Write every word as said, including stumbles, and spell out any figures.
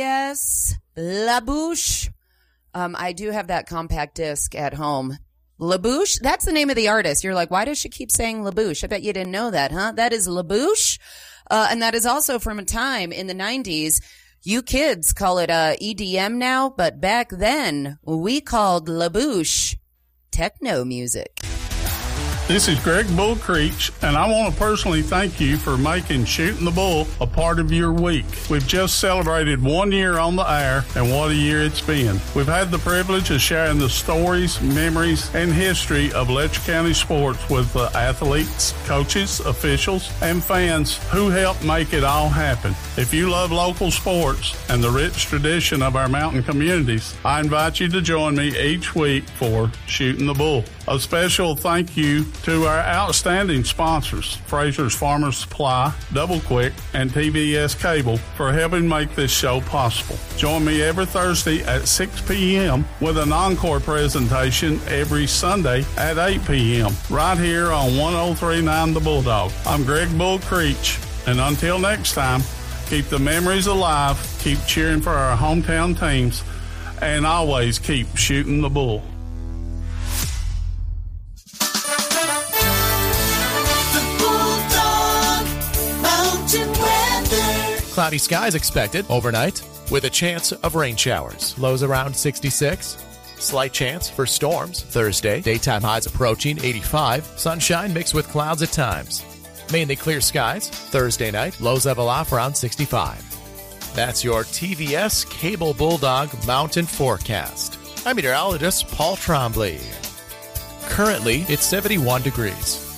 V S La Bouche. Um, I do have that compact disc at home. La Bouche, that's the name of the artist. You're like, why does she keep saying La Bouche? I bet you didn't know that, huh? That is La Bouche. Uh, and that is also from a time in the nineties. You kids call it uh, E D M now, but back then we called La Bouche techno music. This is Greg Bull Creech, and I want to personally thank you for making Shooting the Bull a part of your week. We've just celebrated one year on the air, and what a year it's been. We've had the privilege of sharing the stories, memories, and history of Letcher County sports with the athletes, coaches, officials, and fans who helped make it all happen. If you love local sports and the rich tradition of our mountain communities, I invite you to join me each week for Shooting the Bull. A special thank you to our outstanding sponsors, Fraser's Farmers Supply, Double Quick, and T V S Cable for helping make this show possible. Join me every Thursday at six p.m. with an encore presentation every Sunday at eight p.m. right here on one oh three point nine The Bulldog. I'm Greg Bull Creech, and until next time, keep the memories alive, keep cheering for our hometown teams, and always keep shooting the bull. Cloudy skies expected overnight with a chance of rain showers. Lows around sixty-six. Slight chance for storms Thursday. Daytime highs approaching eighty-five. Sunshine mixed with clouds at times. Mainly clear skies Thursday night. Lows level off around sixty-five. That's your T V S Cable Bulldog Mountain Forecast. I'm meteorologist Paul Trombley. Currently, it's seventy-one degrees.